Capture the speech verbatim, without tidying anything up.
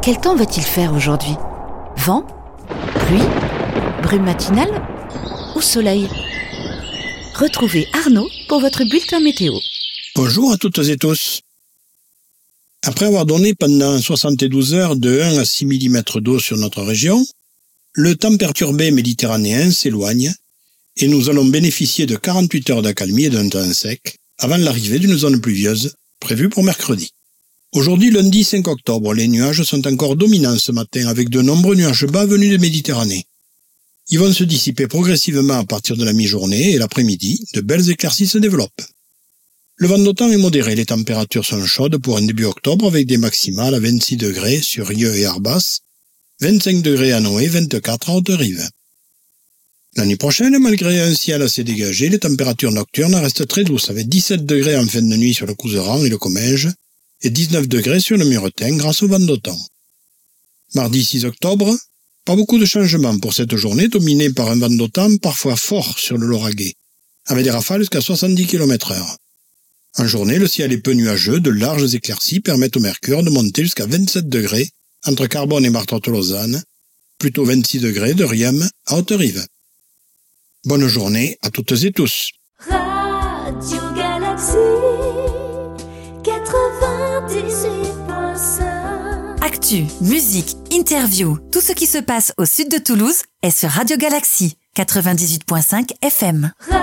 Quel temps va-t-il faire aujourd'hui ? Vent ? Pluie ? Brume matinale ? Ou soleil ? Retrouvez Arnaud pour votre bulletin météo. Bonjour à toutes et tous. Après avoir donné pendant soixante-douze heures de un à six millimètres d'eau sur notre région, le temps perturbé méditerranéen s'éloigne et nous allons bénéficier de quarante-huit heures d'accalmie et d'un temps sec avant l'arrivée d'une zone pluvieuse prévue pour mercredi. Aujourd'hui, lundi cinq octobre, les nuages sont encore dominants ce matin avec de nombreux nuages bas venus de Méditerranée. Ils vont se dissiper progressivement à partir de la mi-journée et l'après-midi, de belles éclaircies se développent. Le vent d'OTAN est modéré, les températures sont chaudes pour un début octobre avec des maximales à vingt-six degrés sur Rieux et Arbas, vingt-cinq degrés à Noé, vingt-quatre à Haute-Rive. L'année prochaine, malgré un ciel assez dégagé, les températures nocturnes restent très douces avec dix-sept degrés en fin de nuit sur le Couserans et le Comminges et dix-neuf degrés sur le Muretin grâce au vent d'OTAN. Mardi six octobre, pas beaucoup de changements pour cette journée dominée par un vent d'OTAN parfois fort sur le Lauragais, avec des rafales jusqu'à soixante-dix kilomètres heure. En journée, le ciel est peu nuageux, de larges éclaircies permettent au mercure de monter jusqu'à vingt-sept degrés entre Carbone et Martorte-Lausanne, plutôt vingt-six degrés de Riem à Haute-Rive. Bonne journée à toutes et tous. Radio Galaxy quatre-vingt-dix-huit point cinq. Actu, musique, interview, tout ce qui se passe au sud de Toulouse est sur Radio Galaxy quatre-vingt-dix-huit point cinq F M.